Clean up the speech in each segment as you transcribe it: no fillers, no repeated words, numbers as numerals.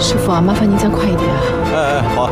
师傅啊，麻烦您再快一点啊！ 哎，好。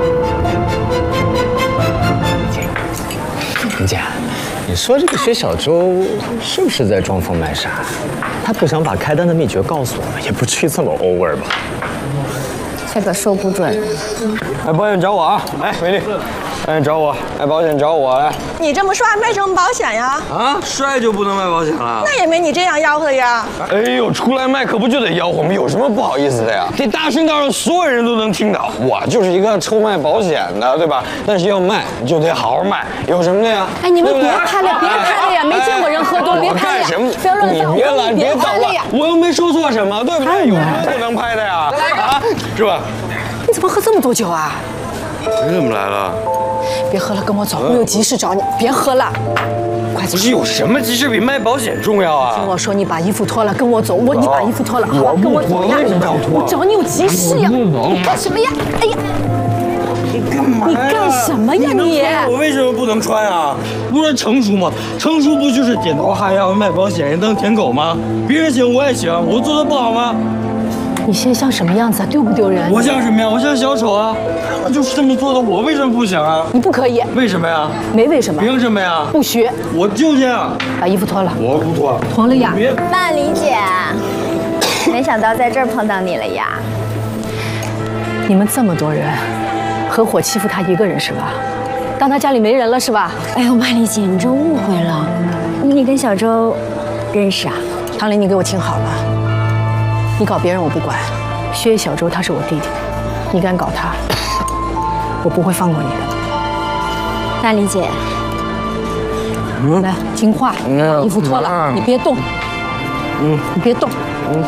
林姐，你说这个薛小周是不是在装疯卖傻？他不想把开单的秘诀告诉我们，也不至于这么 over 吧？ 这可说不准。 哎，保险找我啊！哎，美丽，保险找我，哎，保险找我来。 你这么帅，卖什么保险呀？ 啊，帅就不能卖保险了？ 那也没你这样吆喝的呀。 哎呦，出来卖可不就得吆喝吗？有什么不好意思的呀？得大声到让所有人都能听到。我就是一个臭卖保险的，对吧？但是要卖就得好好卖，有什么的呀？ 哎，你们别拍了，别拍了呀！没见过人喝多，别拍了呀！ 什么？ 不要乱放， 你别来， 别走了拍了呀！ 我又没说错什么，对不对？有什么不能拍的呀？啊，是吧？ 你怎么喝这么多酒啊？ 你怎么来了？ 别喝了，跟我走，我有急事找你。别喝了，快走！ 不是有什么急事比卖保险重要啊？ 听我说，你把衣服脱了，跟我走。你把衣服脱了，好吧，跟我走呀！ 为什么要脱？ 我找你有急事呀！你干什么呀？哎呀！ 你干嘛呀？ 你干什么呀你？ 我为什么不能穿啊？不是成熟吗？成熟不就是剪头哈腰卖保险当舔狗吗？别人行我也行，我做的不好吗？ 你现在像什么样子啊？丢不丢人？ 我像什么呀？我像小丑啊！他们就是这么做的，我为什么不行啊？ 你不可以。 为什么呀？ 没为什么。 凭什么呀？ 不许。 我就这样。 把衣服脱了。 我不脱。 脱了呀。 别。 曼玲姐，没想到在这儿碰到你了呀！ 你们这么多人，合伙欺负他一个人是吧？当他家里没人了是吧？ 哎呦，曼丽姐，你这误会了，你跟小周认识啊？ 唐林，你给我听好了，你搞别人我不管，薛小周他是我弟弟，你敢搞他，我不会放过你的。 曼丽姐， 来，听话，把衣服脱了，你别动，你别动，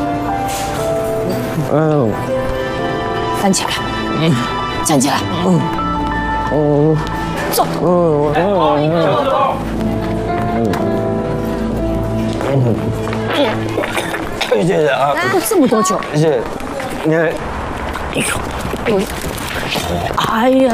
站起来，站起来，走， 谢谢啊， 喝这么多酒， 谢谢，你， 哎呀。